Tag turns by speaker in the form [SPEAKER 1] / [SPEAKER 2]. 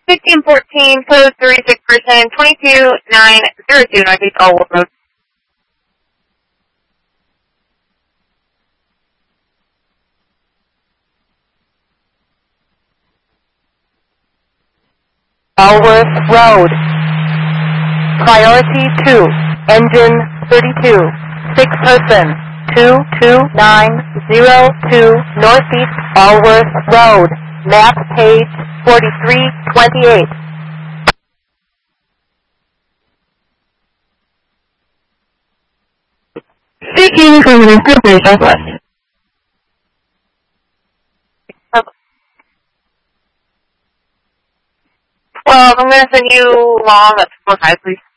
[SPEAKER 1] 1514, code 36%, 22902, Northeast Allwood Road.
[SPEAKER 2] Allworth Road. Priority 2, engine 32, 6 person, 22902, Northeast Allworth Road, map page 4328.
[SPEAKER 3] Speaking from the Incorporated Southwest.
[SPEAKER 1] Well, I'm going to send you along at 4-5, please.